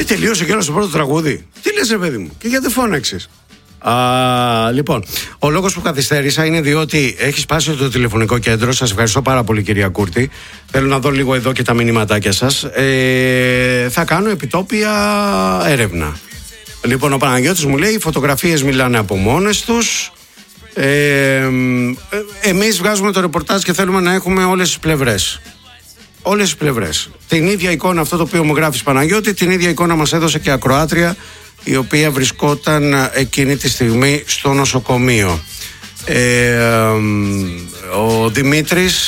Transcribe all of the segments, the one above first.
Τελείωσε και όλο το πρώτο τραγούδι. Τι λες ρε παιδί μου, και γιατί φώναξες? Λοιπόν, ο λόγος που καθυστέρησα είναι διότι έχει σπάσει το τηλεφωνικό κέντρο. Σας ευχαριστώ πάρα πολύ, κυρία Κούρτη. Θέλω να δω λίγο εδώ και τα μηνύματάκια σας. Θα κάνω επιτόπια έρευνα. Λοιπόν, ο Παναγιώτης μου λέει: οι φωτογραφίες μιλάνε από μόνες τους. Εμείς βγάζουμε το ρεπορτάζ και θέλουμε να έχουμε όλες τις πλευρές. Όλες τις πλευρές. Την ίδια εικόνα, αυτό το οποίο μου γράφεις, Παναγιώτη, την ίδια εικόνα μας έδωσε και ακροάτρια, η οποία βρισκόταν εκείνη τη στιγμή στο νοσοκομείο. Ο Δημήτρης,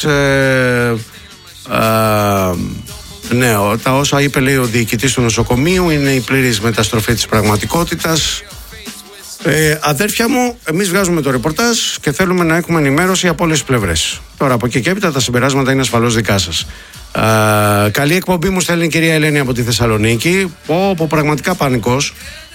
ναι, τα όσα είπε, λέει, ο διοικητής του νοσοκομείου είναι η πλήρης μεταστροφή της πραγματικότητας. Αδέρφια μου, εμείς βγάζουμε το ρεπορτάζ και θέλουμε να έχουμε ενημέρωση από όλες τις πλευρές. Τώρα από εκεί και έπειτα τα συμπεράσματα είναι ασφαλώς δικά σας. Καλή εκπομπή, μου στέλνει η κυρία Ελένη από τη Θεσσαλονίκη. Πραγματικά πανικός.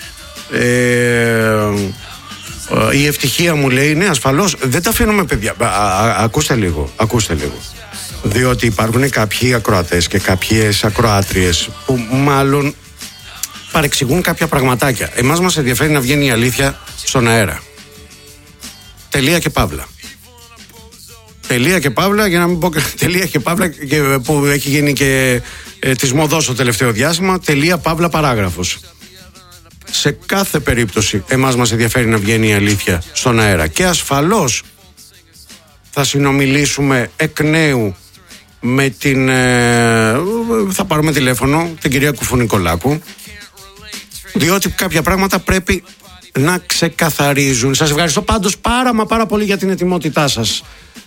Η ευτυχία μου λέει: ναι, ασφαλώς δεν τα αφήνουμε, παιδιά. Ακούστε λίγο. Διότι υπάρχουν κάποιοι ακροατές και κάποιες ακροάτριες που μάλλον παρεξηγούν κάποια πραγματάκια. Εμάς μας ενδιαφέρει να βγαίνει η αλήθεια στον αέρα. Τελεία και παύλα. Τελεία και παύλα, για να μην πω τελεία και παύλα, που έχει γίνει και της μοδός το τελευταίο διάστημα. Τελεία παύλα παράγραφος. Σε κάθε περίπτωση εμάς μας ενδιαφέρει να βγαίνει η αλήθεια στον αέρα. Και ασφαλώς θα συνομιλήσουμε εκ νέου με την... θα πάρουμε τηλέφωνο την κυρία Κουφουνικολάκου, διότι κάποια πράγματα πρέπει να ξεκαθαρίζουν. Σας ευχαριστώ πάντως πάρα πολύ για την ετοιμότητά σας.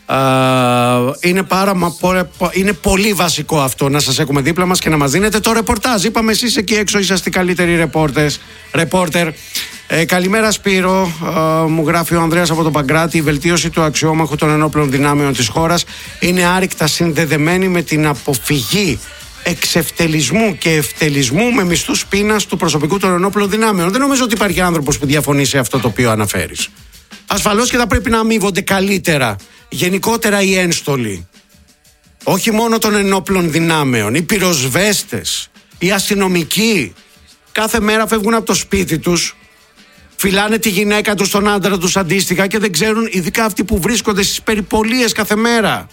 Είναι πολύ βασικό αυτό, να σας έχουμε δίπλα μας και να μας δίνετε το ρεπορτάζ. Είπαμε, εσείς εκεί έξω είσαστε οι καλύτεροι ρεπόρτερ. Καλημέρα Σπύρο, μου γράφει ο Ανδρέας από τον Παγκράτη. Η βελτίωση του αξιόμαχου των ενόπλων δυνάμεων της χώρας είναι άρρηκτα συνδεδεμένη με την αποφυγή εξευτελισμού και ευτελισμού με μισθούς πείνας του προσωπικού των ενόπλων δυνάμεων. Δεν νομίζω ότι υπάρχει άνθρωπος που διαφωνεί σε αυτό το οποίο αναφέρεις. Ασφαλώς και θα πρέπει να αμείβονται καλύτερα, γενικότερα οι ένστολοι. Όχι μόνο των ενόπλων δυνάμεων, οι πυροσβέστες, οι αστυνομικοί. Κάθε μέρα φεύγουν από το σπίτι τους, φυλάνε τη γυναίκα τους, τον άντρα τους αντίστοιχα και δεν ξέρουν, ειδικά αυτοί που βρίσκονται στις περιπολίες κάθε μέρα,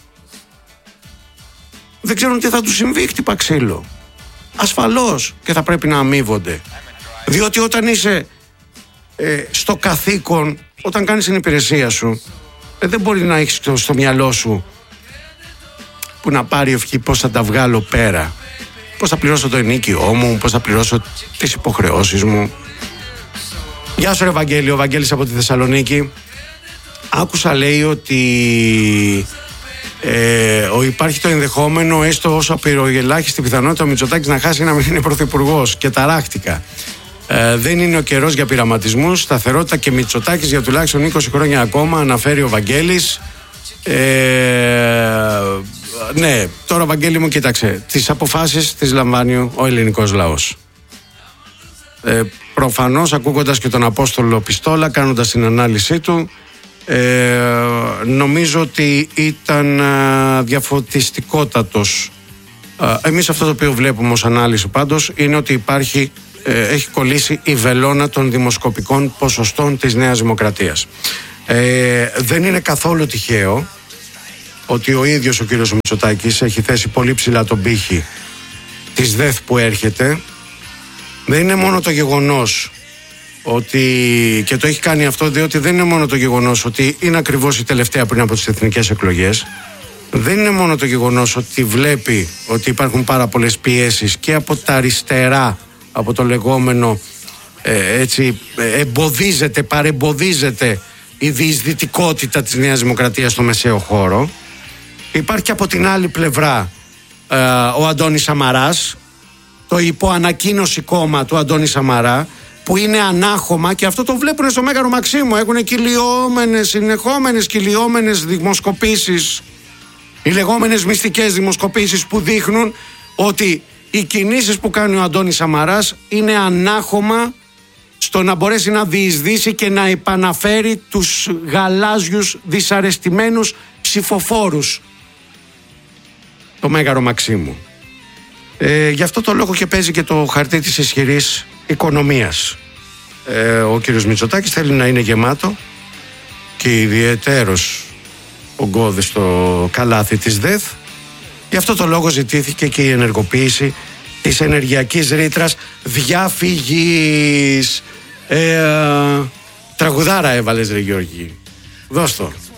δεν ξέρουν τι θα τους συμβεί, χτύπα ξύλο. Ασφαλώς και θα πρέπει να αμείβονται. Διότι όταν είσαι στο καθήκον, όταν κάνεις την υπηρεσία σου, δεν μπορεί να έχεις στο μυαλό σου που να πάρει ευχή πώς θα τα βγάλω πέρα, πώς θα πληρώσω το ενίκιό μου, πώς θα πληρώσω τις υποχρεώσεις μου. Γεια σου ρε Βαγγέλη, ο Βαγγέλης από τη Θεσσαλονίκη. Άκουσα, λέει, ότι υπάρχει το ενδεχόμενο, έστω όσο απειροελάχιστη πιθανότητα, ο Μητσοτάκης να χάσει να μην είναι πρωθυπουργός, και ταράχτηκα. Δεν είναι ο καιρός για πειραματισμούς. Σταθερότητα και Μητσοτάκης για τουλάχιστον 20 χρόνια ακόμα, αναφέρει ο Βαγγέλης. Ναι, τώρα Βαγγέλη μου, κοίταξε, τις αποφάσεις τις λαμβάνει ο ελληνικός λαός. Προφανώς, ακούγοντας και τον Απόστολο Πιστόλα, κάνοντας την ανάλυση του, νομίζω ότι ήταν διαφωτιστικότατος. Εμείς αυτό το οποίο βλέπουμε ως ανάλυση πάντως είναι ότι έχει κολλήσει η βελόνα των δημοσκοπικών ποσοστών της Νέας Δημοκρατίας. Δεν είναι καθόλου τυχαίο ότι ο ίδιος ο κύριος Μητσοτάκης έχει θέσει πολύ ψηλά τον πύχη της ΔΕΘ που έρχεται. Δεν είναι μόνο το γεγονός ότι, και το έχει κάνει αυτό διότι δεν είναι μόνο το γεγονός ότι είναι ακριβώς η τελευταία πριν από τις εθνικές εκλογές. Δεν είναι μόνο το γεγονός ότι βλέπει ότι υπάρχουν πάρα πολλές πιέσεις και από τα αριστερά, από το λεγόμενο παρεμποδίζεται η διεισδυτικότητα της Νέας Δημοκρατίας στο μεσαίο χώρο. Υπάρχει και από την άλλη πλευρά ο Αντώνης Σαμαράς, το υποανακοίνωση κόμμα του Αντώνη Σαμαρά, που είναι ανάχωμα, και αυτό το βλέπουν στο Μέγαρο Μαξίμου. Έχουν συνεχόμενες κυλιόμενες δημοσκοπήσεις, οι λεγόμενες μυστικές δημοσκοπήσεις, που δείχνουν ότι οι κινήσεις που κάνει ο Αντώνης Σαμαράς είναι ανάχωμα στο να μπορέσει να διεισδύσει και να επαναφέρει τους γαλάζιους δυσαρεστημένους ψηφοφόρους το Μέγαρο Μαξίμου. Γι' αυτό το λόγο και παίζει και το χαρτί της ισχυρής οικονομίας. Ο κύριος Μητσοτάκης θέλει να είναι γεμάτο και ιδιαιτέρως ογκώδες στο καλάθι της ΔΕΘ. Γι' αυτό το λόγο ζητήθηκε και η ενεργοποίηση της ενεργειακής ρήτρας διαφυγής. Τραγουδάρα έβαλες, ρε Γιώργη. Δώσ' το.